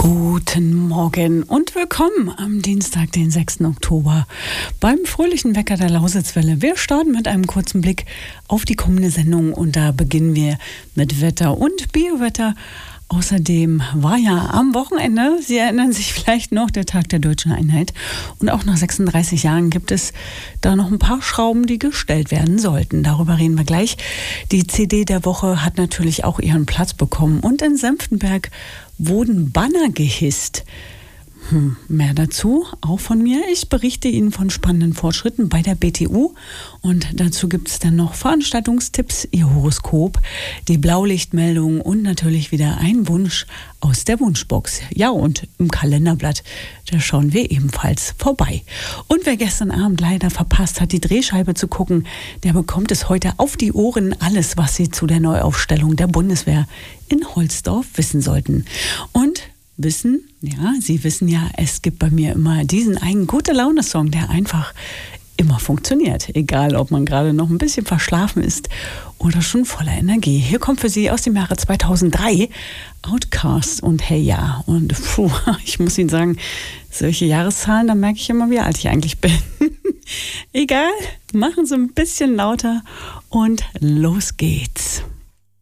Guten Morgen und willkommen am Dienstag, den 6. Oktober beim fröhlichen Wecker der Lausitzwelle. Wir starten mit einem kurzen Blick auf die kommende Sendung und da beginnen wir mit Wetter und Biowetter. Außerdem war ja am Wochenende, Sie erinnern sich vielleicht noch, der Tag der Deutschen Einheit. Und auch nach 36 Jahren gibt es da noch ein paar Schrauben, die gestellt werden sollten. Darüber reden wir gleich. Die CD der Woche hat natürlich auch ihren Platz bekommen. Und in Senftenberg wurden Banner gehisst. Mehr dazu, auch von mir. Ich berichte Ihnen von spannenden Fortschritten bei der BTU und dazu gibt es dann noch Veranstaltungstipps, Ihr Horoskop, die Blaulichtmeldung und natürlich wieder ein Wunsch aus der Wunschbox. Ja, und im Kalenderblatt, da schauen wir ebenfalls vorbei. Und wer gestern Abend leider verpasst hat, die Drehscheibe zu gucken, der bekommt es heute auf die Ohren, alles, was Sie zu der Neuaufstellung der Bundeswehr in Holzdorf wissen sollten. Und Sie wissen ja, es gibt bei mir immer diesen einen Gute-Laune-Song, der einfach immer funktioniert. Egal, ob man gerade noch ein bisschen verschlafen ist oder schon voller Energie. Hier kommt für Sie aus dem Jahre 2003 Outcast und Hey Ja. Und ich muss Ihnen sagen, solche Jahreszahlen, da merke ich immer, wie alt ich eigentlich bin. Egal, machen Sie ein bisschen lauter und los geht's.